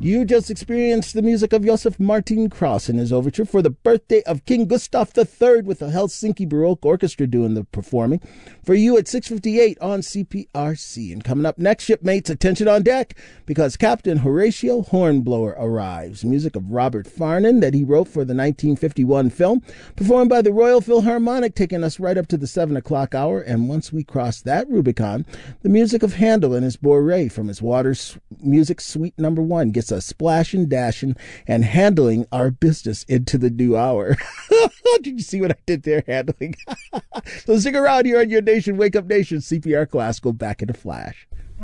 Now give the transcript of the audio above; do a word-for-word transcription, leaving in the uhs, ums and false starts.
You just experienced the music of Josef Martin Krauss in his overture for the birthday of King Gustav the Third, with the Helsinki Baroque Orchestra doing the performing for you at six fifty-eight on C P R C. And coming up next, shipmates, attention on deck, because Captain Horatio Hornblower arrives. Music of Robert Farnon that he wrote for the nineteen fifty-one film, performed by the Royal Philharmonic, taking us right up to the seven o'clock hour. And once we cross that Rubicon, the music of Handel and his Bourrée from his Water Music Suite Number One gets us splashing, dashing, and handling our business into the new hour. Did you see what I did there, handling? So stick around here on your nation, Wake Up Nation, C P R Classical, back in a flash.